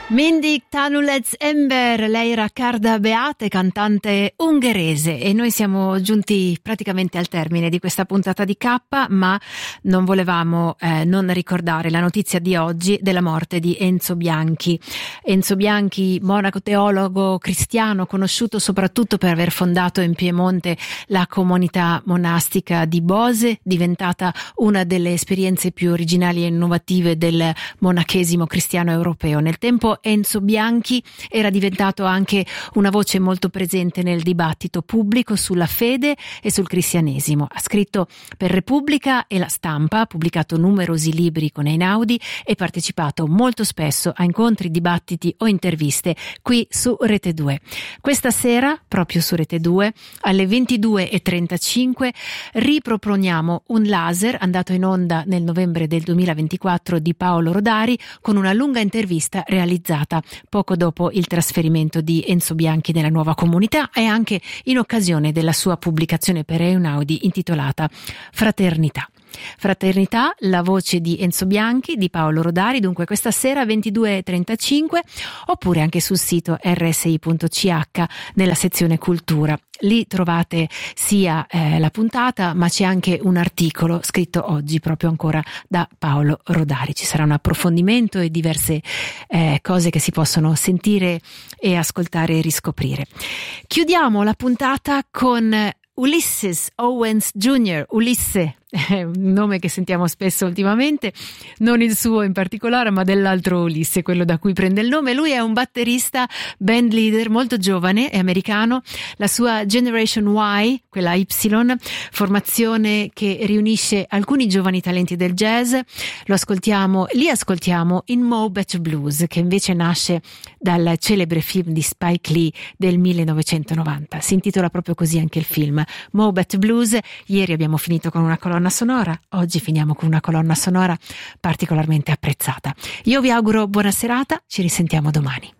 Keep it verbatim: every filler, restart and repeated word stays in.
Mindig Tanulets Ember, lei era Karda Beate, cantante ungherese, e noi siamo giunti praticamente al termine di questa puntata di K, ma non volevamo eh, non ricordare la notizia di oggi della morte di Enzo Bianchi. Enzo Bianchi, monaco teologo cristiano, conosciuto soprattutto per aver fondato in Piemonte la comunità monastica di Bose, diventata una delle esperienze più originali e innovative del monachesimo cristiano europeo. Nel tempo Enzo Bianchi era diventato anche una voce molto presente nel dibattito pubblico sulla fede e sul cristianesimo. Ha scritto per Repubblica e La Stampa, ha pubblicato numerosi libri con Einaudi e partecipato molto spesso a incontri, dibattiti o interviste qui su Rete due. Questa sera, proprio su Rete due, alle ventidue e trentacinque, riproponiamo un laser andato in onda nel novembre del duemilaventiquattro di Paolo Rodari, con una lunga intervista realizzata poco dopo il trasferimento di Enzo Bianchi nella nuova comunità e anche in occasione della sua pubblicazione per Einaudi intitolata Fraternità. Fraternità, la voce di Enzo Bianchi, di Paolo Rodari, dunque questa sera ventidue e trentacinque, oppure anche sul sito erre esse i punto ci acca nella sezione cultura. Lì trovate sia eh, la puntata, ma c'è anche un articolo scritto oggi proprio ancora da Paolo Rodari. Ci sarà un approfondimento e diverse eh, cose che si possono sentire e ascoltare e riscoprire. Chiudiamo la puntata con Ulysses Owens Junior Ulisse, un nome che sentiamo spesso ultimamente, non il suo in particolare, ma dell'altro Ulisse, quello da cui prende il nome. Lui è un batterista, band leader molto giovane, è americano. La sua Generation Y, quella Y, formazione che riunisce alcuni giovani talenti del jazz, lo ascoltiamo, li ascoltiamo in Mo' Better Blues, che invece nasce dal celebre film di Spike Lee del millenovecentonovanta. Si intitola proprio così anche il film, Mo' Better Blues. Ieri abbiamo finito con una colonna sonora, oggi finiamo con una colonna sonora particolarmente apprezzata. Io vi auguro buona serata, ci risentiamo domani.